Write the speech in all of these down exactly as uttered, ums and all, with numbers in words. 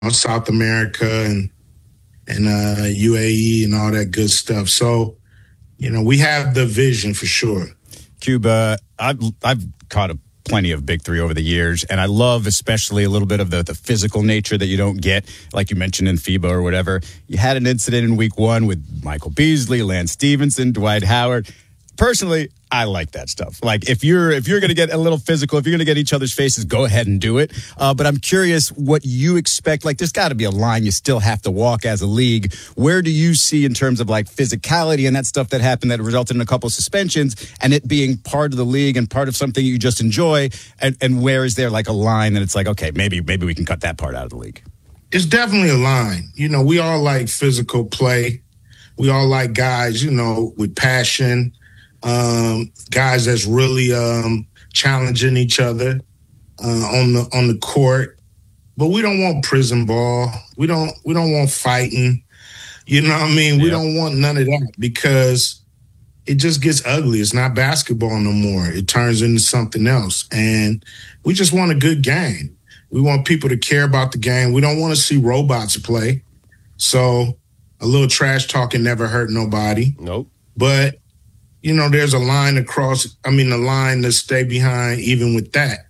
South America and and uh, U A E and all that good stuff. So, you know, we have the vision for sure. Cuba, I've I've caught a plenty of Big Three over the years, and I love especially a little bit of the, the physical nature that you don't get, like you mentioned in FIBA or whatever. You had an incident in week one with Michael Beasley, Lance Stevenson, Dwight Howard. Personally, I like that stuff. Like, if you're if you're going to get a little physical, if you're going to get each other's faces, go ahead and do it. Uh, but I'm curious what you expect. Like, there's got to be a line you still have to walk as a league. Where do you see in terms of, like, physicality and that stuff that happened that resulted in a couple of suspensions and it being part of the league and part of something you just enjoy? And, and where is there, like, a line that it's like, okay, maybe maybe we can cut that part out of the league? It's definitely a line. You know, we all like physical play. We all like guys, you know, with passion. Um, guys that's really um, challenging each other uh, on the on the court, but we don't want prison ball. We don't we don't want fighting. You know what I mean? Yeah. We don't want none of that because it just gets ugly. It's not basketball no more. It turns into something else, and we just want a good game. We want people to care about the game. We don't want to see robots play. So a little trash talking never hurt nobody. Nope. But you know, there's a line across, I mean, a line to stay behind even with that.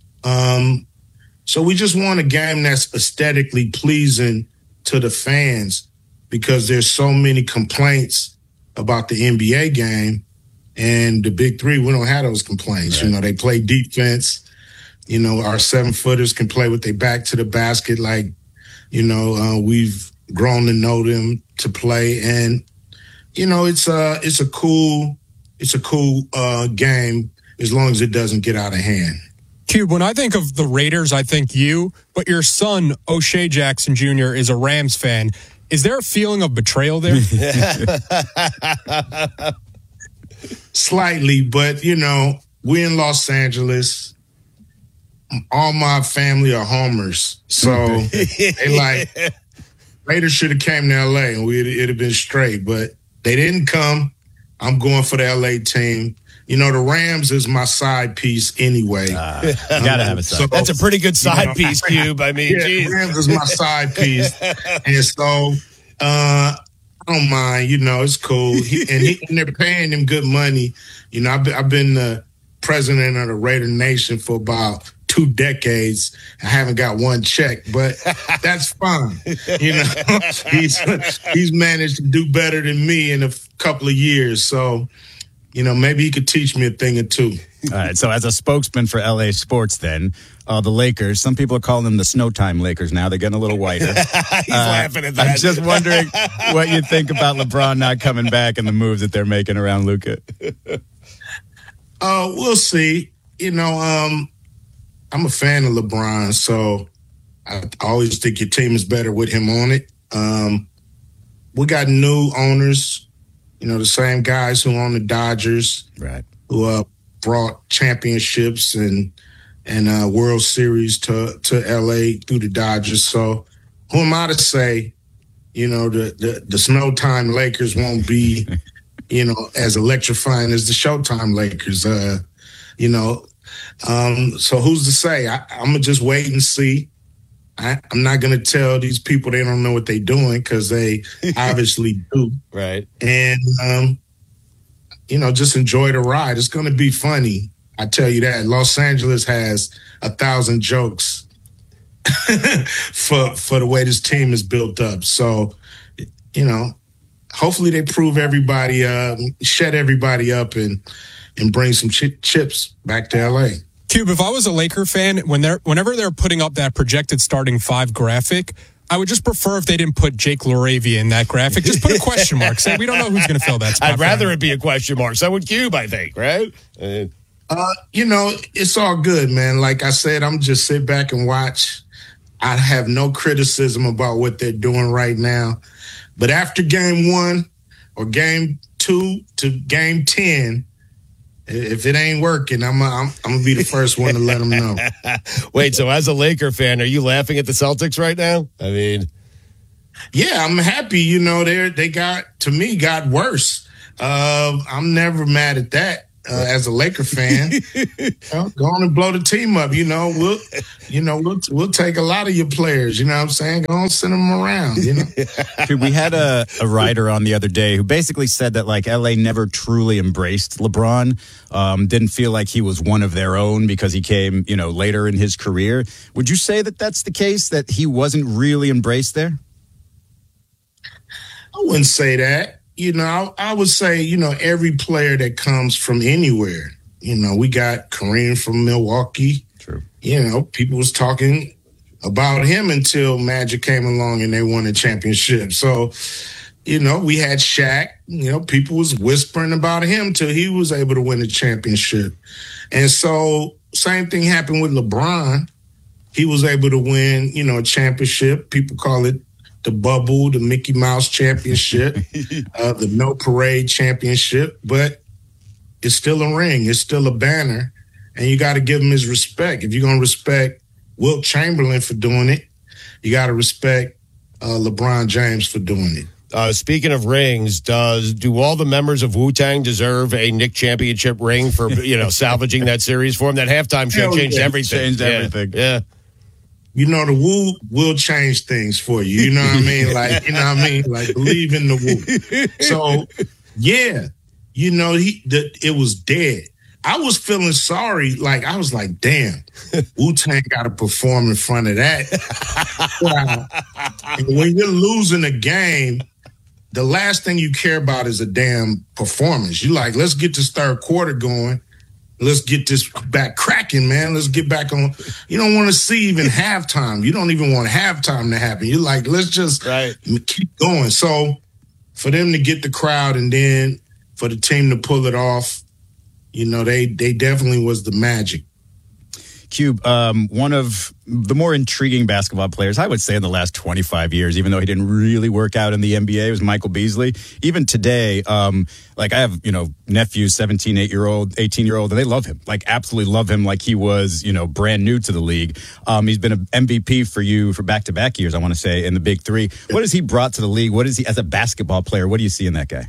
Um, so we just want a game that's aesthetically pleasing to the fans because there's so many complaints about the N B A game. And the Big Three, we don't have those complaints. Right. You know, they play defense. You know, our seven-footers can play with their back to the basket like, you know, uh, we've grown to know them to play. And you know, it's a it's a cool it's a cool uh, game as long as it doesn't get out of hand. Cube, when I think of the Raiders, I think you, but your son O'Shea Jackson Junior is a Rams fan. Is there a feeling of betrayal there? Slightly, but you know, we're in Los Angeles. All my family are homers, so they like Raiders should have came to L A and we'd it'd have been straight, but they didn't come. I'm going for the L A team. You know, the Rams is my side pice anyway. Uh, you gotta have a side. So, that's a pretty good side you know, piece, Cube. I mean, yeah, geez. the Rams is my side piece, and so uh, I don't mind. You know, it's cool. He, and, he, and they're paying him good money. You know, I've been, I've been the president of the Raider Nation for about two decades. I haven't got one check, but that's fine. You know, he's he's managed to do better than me in a couple of years. So, you know, maybe he could teach me a thing or two. All right. So as a spokesman for L A sports, then, uh, the Lakers, some people are calling them the Snowtime Lakers now. They're getting a little whiter. He's uh, laughing at that. I'm just wondering what you think about LeBron not coming back and the moves that they're making around Luka. Uh, we'll see. You know, um, I'm a fan of LeBron, so I always think your team is better with him on it. Um, we got new owners, you know, the same guys who own the Dodgers, right? Who uh, brought championships and and uh, World Series to to L A through the Dodgers. So who am I to say, you know, the the, the Snowtime Lakers won't be, you know, as electrifying as the Showtime Lakers? Uh, you know. Um, so who's to say? I, I'm gonna just wait and see. I, I'm not gonna tell these people they don't know what they're doing because they obviously do. Right. And um, you know, just enjoy the ride. It's gonna be funny. I tell you that. Los Angeles has a thousand jokes for for the way this team is built up. So, you know, hopefully they prove everybody, uh, shut everybody up and and bring some ch- chips back to L A. Cube, if I was a Laker fan, when they're whenever they're putting up that projected starting five graphic, I would just prefer if they didn't put Jake LaRavia in that graphic. Just put a question mark. Say we don't know who's going to fill that spot. I'd rather it be a question mark. So would Cube, I think, right? Uh, uh, you know, it's all good, man. Like I said, I'm just sit back and watch. I have no criticism about what they're doing right now. But after game one or game two to game ten, if it ain't working, I'm I'm, I'm gonna be the first one to let them know. Wait, so as a Laker fan, are you laughing at the Celtics right now? I mean, yeah, I'm happy. You know, they they got to me got worse. Uh, I'm never mad at that. uh, as a Laker fan. You know, go on and blow the team up. You know, we'll, you know, we'll we'll take a lot of your players. You know what I'm saying? Go on, send them around. You know. Dude, we had a, a writer on the other day who basically said that like L A never truly embraced LeBron. Um, didn't feel like he was one of their own because he came, you know, later in his career. Would you say that that's the case? That he wasn't really embraced there? I wouldn't say that. You know, I, I would say, you know, every player that comes from anywhere, you know, we got Kareem from Milwaukee. True. You know, people was talking about him until Magic came along and they won a championship. So, you know, we had Shaq, you know, people was whispering about him till he was able to win a championship. And so same thing happened with LeBron. He was able to win, you know, a championship. People call it the bubble, the Mickey Mouse championship, uh, the No Parade championship, but it's still a ring. It's still a banner, and you got to give him his respect. If you're going to respect Wilt Chamberlain for doing it, you got to respect uh, LeBron James for doing it. Uh, speaking of rings, does do all the members of Wu-Tang deserve a Nick Championship ring for, you know, salvaging that series for him? That halftime show Hell changed yeah. everything. Changed Yeah. everything. Yeah. You know, the Wu will change things for you. You know what I mean? Like, you know what I mean? Like, believe in the Wu. So, yeah, you know, he the, it was dead. I was feeling sorry. Like, I was like, damn, Wu-Tang got to perform in front of that. Wow. And when you're losing a game, the last thing you care about is a damn performance. You like, let's get this third quarter going. Let's get this back cracking, man. Let's get back on. You don't want to see even halftime. You don't even want halftime to happen. You're like, let's just Right. keep going. So for them to get the crowd and then for the team to pull it off, you know, they they definitely was the magic. Cube, um, one of the more intriguing basketball players, I would say, in the last twenty-five years, even though he didn't really work out in the N B A, was Michael Beasley. Even today, um, like I have, you know, nephews, seventeen, eight-year-old, eighteen-year-old, and they love him, like absolutely love him like he was, you know, brand new to the league. Um, he's been an M V P for you for back-to-back years, I want to say, in the Big Three. What has he brought to the league? What is he, as a basketball player, what do you see in that guy?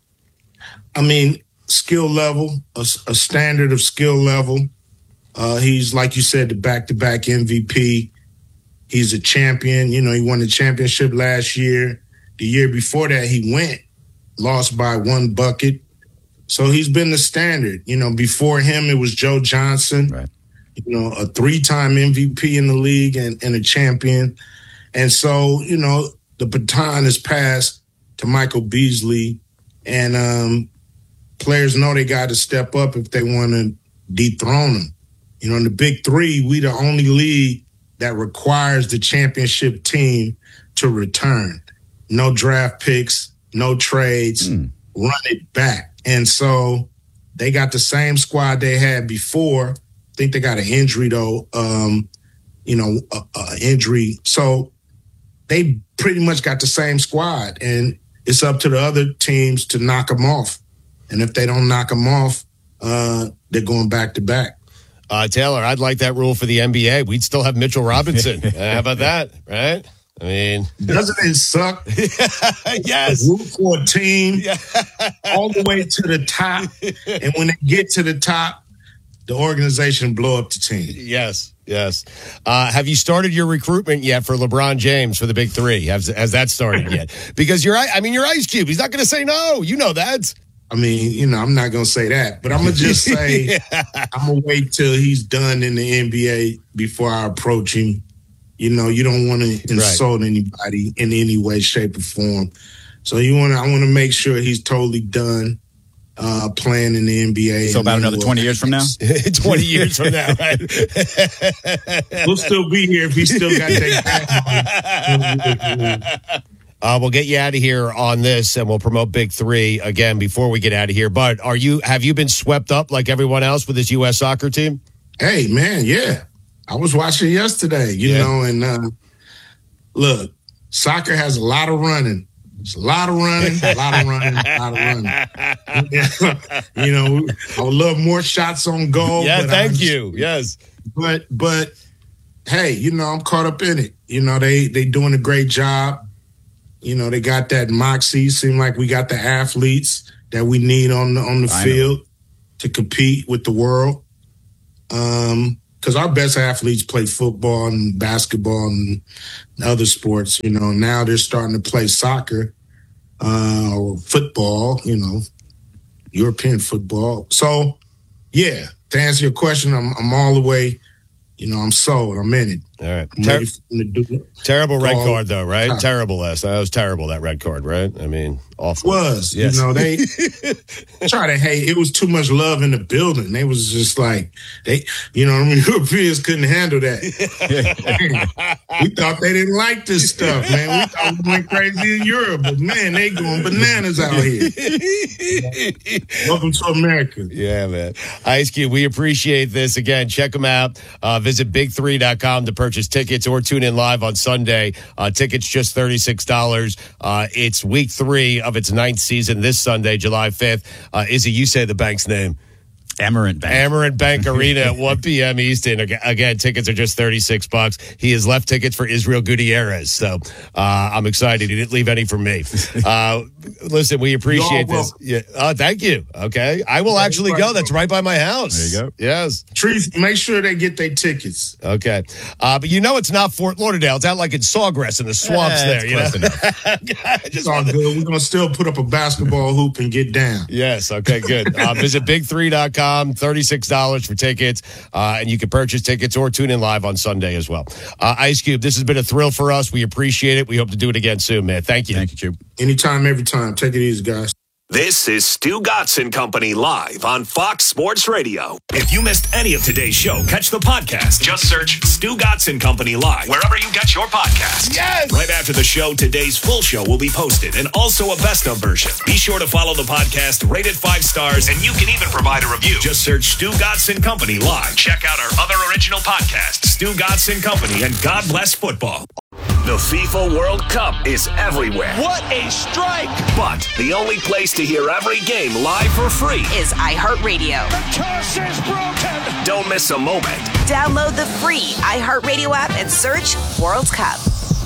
I mean, skill level, a, a standard of skill level. Uh, he's, like you said, the back-to-back M V P. He's a champion. You know, he won the championship last year. The year before that, he went, lost by one bucket. So he's been the standard. You know, before him, it was Joe Johnson, Right. you know, a three-time M V P in the league and, and a champion. And so, you know, the baton is passed to Michael Beasley. And um, players know they got to step up if they want to dethrone him. You know, in the Big Three, we the only league that requires the championship team to return. No draft picks, no trades, mm. run it back. And so they got the same squad they had before. I think they got an injury, though, um, you know, a, a injury. So they pretty much got the same squad, and it's up to the other teams to knock them off. And if they don't knock them off, uh, they're going back to back. Uh, Taylor, I'd like that rule for the N B A. We'd still have Mitchell Robinson. uh, how about that, right? I mean, doesn't it suck? Yes. Root for a team all the way to the top, and when they get to the top, the organization blow up the team. Yes, yes. Uh, have you started your recruitment yet for LeBron James for the Big Three? Has, has that started yet? Because you're, I mean, you're Ice Cube. He's not going to say no. You know that. I mean, you know, I'm not going to say that, but I'm going to just say yeah. I'm going to wait till he's done in the N B A before I approach him. You know, you don't want to insult right. anybody in any way, shape, or form. So you want to, I want to make sure he's totally done uh, playing in the N B A. So about another twenty years from now? twenty years from now, right? We'll still be here if he still got that. Uh, we'll get you out of here on this, and we'll promote Big Three again before we get out of here. But are you? Have you been swept up like everyone else with this U S soccer team? Hey, man, yeah. I was watching yesterday, you yeah. know, and uh, look, soccer has a lot of running. It's a lot of running, a lot of running, a lot of running. You know, I would love more shots on goal. Yeah, but thank just, you. Yes. But, but, hey, you know, I'm caught up in it. You know, they they doing a great job. You know, they got that moxie. Seem like we got the athletes that we need on the, on the I field know. to compete with the world. Um, because our best athletes play football and basketball and other sports, you know. Now they're starting to play soccer uh, or football, you know, European football. So, yeah, to answer your question, I'm, I'm all the way, you know, I'm sold. I'm in it. All right. I'm Ter- ready for them to do it. Terrible red All card, though, right? time. Terrible last. That was terrible, that red card, right? I mean, awful. Was, Yes. you know, they try to hate. It was too much love in the building. They was just like, they, you know what I mean? Europeans couldn't handle that. We thought they didn't like this stuff, man. We thought we went crazy in Europe, but man, they going bananas out here. Welcome to America. Yeah, man. Ice Cube, we appreciate this. Again, check them out. Uh, visit big three dot com to purchase tickets or tune in live on Sunday. Uh, tickets just thirty-six dollars. Uh, it's week three of its ninth season this Sunday, July fifth. Uh, Izzy, you say the bank's name. Amarant Bank. Amarant Bank Arena at one p.m. Eastern. Again, tickets are just thirty-six bucks. He has left tickets for Israel Gutierrez. So uh, I'm excited. He didn't leave any for me. Uh, listen, we appreciate this. Yeah. Oh, thank you. Okay. I will actually go. That's right by my house. There you go. Yes. Trees, make sure they get their tickets. Okay. Uh, but you know it's not Fort Lauderdale. It's out like in Sawgrass in the swamps Yeah, there. You know? close enough. I just It's all wanted- good. We're going to still put up a basketball hoop and get down. Yes. Okay, good. Uh, visit big three dot com. thirty-six dollars for tickets. Uh, and you can purchase tickets or tune in live on Sunday as well. Uh, Ice Cube, this has been a thrill for us. We appreciate it. We hope to do it again soon, man. Thank you. Thank you, Cube. Anytime, every time. Take it easy, guys. This is Stu Gatz and Company live on Fox Sports Radio. If you missed any of today's show, catch the podcast. Just search Stu Gatz and Company live wherever you get your podcasts. Yes! Right after the show, today's full show will be posted and also a best of version. Be sure to follow the podcast, rate it five stars, and you can even provide a review. Just search Stu Gatz and Company live. Check out our other original podcasts, Stu Gatz and Company, and God Bless Football. The FIFA World Cup is everywhere. What a strike! But the only place to hear every game live for free is iHeartRadio. The curse is broken! Don't miss a moment. Download the free iHeartRadio app and search World Cup.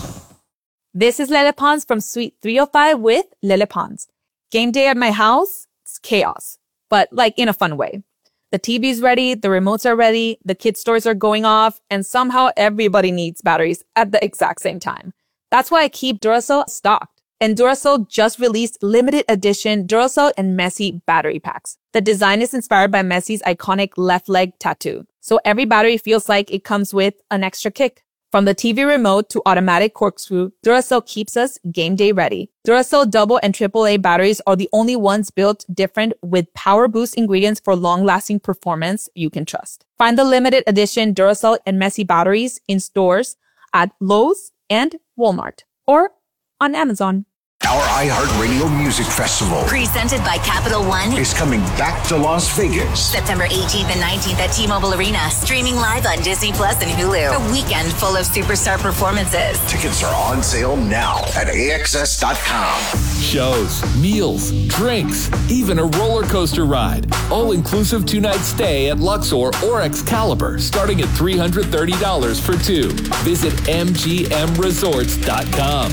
This is Lele Pons from Suite three oh five with Lele Pons. Game day at my house, it's chaos, but like in a fun way. The T V's ready, the remotes are ready, the kids' toys are going off, and somehow everybody needs batteries at the exact same time. That's why I keep Duracell stocked. And Duracell just released limited edition Duracell and Messi battery packs. The design is inspired by Messi's iconic left leg tattoo. So every battery feels like it comes with an extra kick. From the T V remote to automatic corkscrew, Duracell keeps us game day ready. Duracell double and triple A batteries are the only ones built different with power boost ingredients for long-lasting performance you can trust. Find the limited edition Duracell and Messi batteries in stores at Lowe's and Walmart or on Amazon. Our iHeartRadio Music Festival Presented by Capital One. is coming back to Las Vegas. September eighteenth and nineteenth at T-Mobile Arena. Streaming live on Disney Plus and Hulu. A weekend full of superstar performances. Tickets are on sale now at A X S dot com. Shows, meals, drinks, even a roller coaster ride. All inclusive two-night stay at Luxor or Excalibur, starting at three hundred thirty dollars for two. Visit M G M resorts dot com.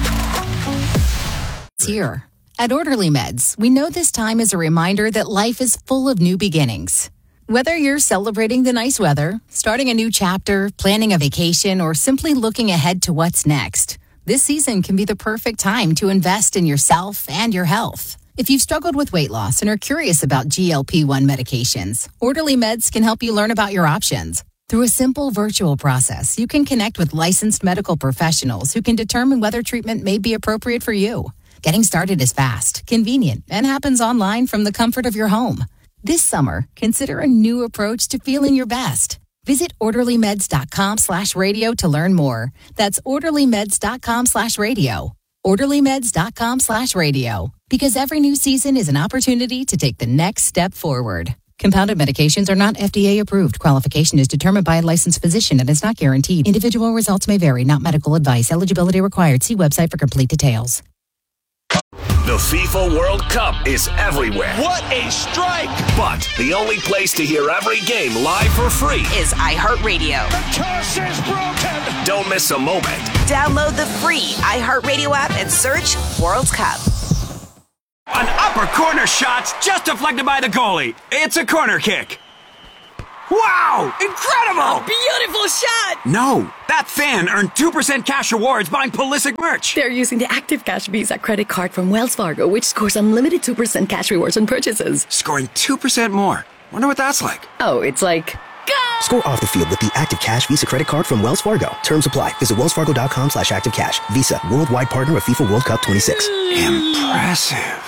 Here at Orderly Meds, we know this time is a reminder that life is full of new beginnings. Whether you're celebrating the nice weather, starting a new chapter, planning a vacation, or simply looking ahead to what's next, this season can be the perfect time to invest in yourself and your health. If you've struggled with weight loss and are curious about G L P one medications, Orderly Meds can help you learn about your options. Through a simple virtual process, you can connect with licensed medical professionals who can determine whether treatment may be appropriate for you. Getting started is fast, convenient, and happens online from the comfort of your home. This summer, consider a new approach to feeling your best. Visit orderly meds dot com slash radio to learn more. That's orderly meds dot com slash radio. orderly meds dot com slash radio. Because every new season is an opportunity to take the next step forward. Compounded medications are not F D A approved. Qualification is determined by a licensed physician and is not guaranteed. Individual results may vary, not medical advice. Eligibility required. See website for complete details. The FIFA World Cup is everywhere. What a strike! But the only place to hear every game live for free Is iHeartRadio. The curse is broken! Don't miss a moment. Download the free iHeartRadio app and search World Cup. An upper corner shot just deflected by the goalie. It's a corner kick. Wow! Incredible! A beautiful shot! No, that fan earned two percent cash rewards buying Pulisic merch. They're using the Active Cash Visa credit card from Wells Fargo, which scores unlimited two percent cash rewards on purchases. Scoring two percent more. Wonder what that's like. Oh, it's like... Go! Score off the field with the Active Cash Visa credit card from Wells Fargo. Terms apply. Visit wellsfargo.com slash activecash. Visa, worldwide partner of FIFA World Cup twenty-six. Impressive.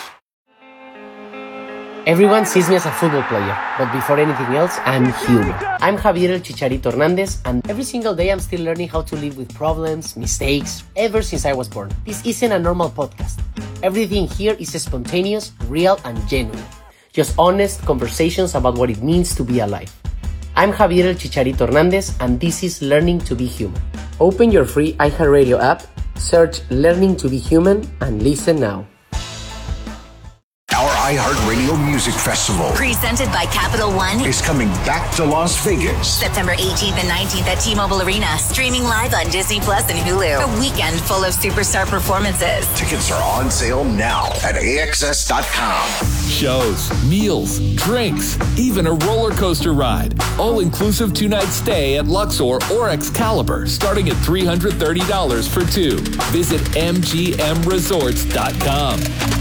Everyone sees me as a football player, but before anything else, I'm human. I'm Javier El Chicharito Hernandez, and every single day I'm still learning how to live with problems, mistakes, ever since I was born. This isn't a normal podcast. Everything here is spontaneous, real, and genuine. Just honest conversations about what it means to be alive. I'm Javier El Chicharito Hernandez, and this is Learning to be Human. Open your free iHeartRadio app, search Learning to be Human, and listen now. Our iHeartRadio Music Festival, Presented by Capital One, is coming back to Las Vegas. September eighteenth and nineteenth at T-Mobile Arena. Streaming live on Disney Plus and Hulu. A weekend full of superstar performances. Tickets are on sale now at A X S dot com. Shows, meals, drinks, even a roller coaster ride. All-inclusive two-night stay at Luxor or Excalibur, starting at three hundred thirty dollars for two. Visit M G M resorts dot com.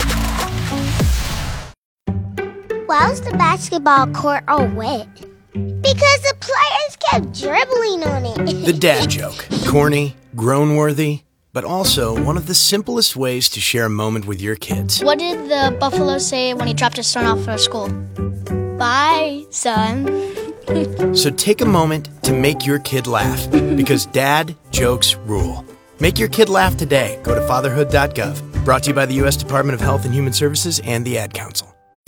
Why was the basketball court all wet? Because the players kept dribbling on it. The dad joke. Corny, groan-worthy, but also one of the simplest ways to share a moment with your kids. What did the buffalo say when he dropped his son off for school? Bye, son. So take a moment to make your kid laugh, because dad jokes rule. Make your kid laugh today. Go to fatherhood dot gov. Brought to you by the U S Department of Health and Human Services and the Ad Council.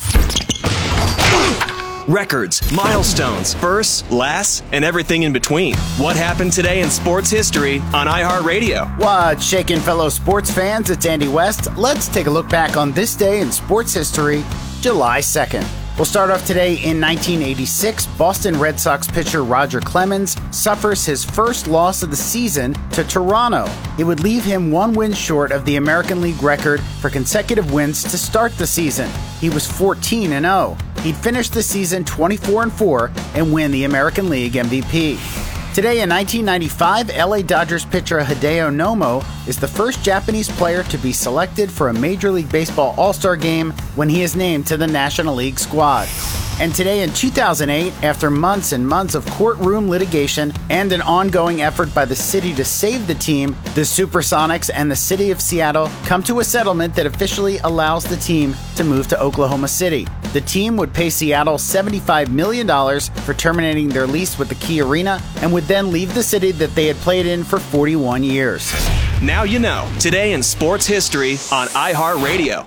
Records, milestones, firsts, lasts, and everything in between. What happened today in sports history on iHeartRadio? What's shaking, fellow sports fans? It's Andy West. Let's take a look back on this day in sports history, July second. We'll start off today in nineteen eighty-six. Boston Red Sox pitcher Roger Clemens suffers his first loss of the season to Toronto. It would leave him one win short of the American League record for consecutive wins to start the season. He was fourteen and oh. He'd finish the season twenty-four and four and win the American League M V P. Today in nineteen ninety-five, L A Dodgers pitcher Hideo Nomo is the first Japanese player to be selected for a Major League Baseball All-Star game when he is named to the National League squad. And today in two thousand eight, after months and months of courtroom litigation and an ongoing effort by the city to save the team, the Supersonics and the city of Seattle come to a settlement that officially allows the team to move to Oklahoma City. The team would pay Seattle seventy-five million dollars for terminating their lease with the Key Arena and would then leave the city that they had played in for forty-one years. Now you know. Today in sports history on iHeartRadio.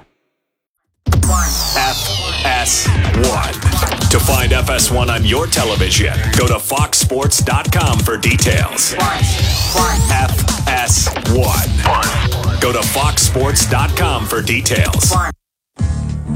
F S one. To find F S one on your television, go to fox sports dot com for details. F S one. Go to fox sports dot com for details.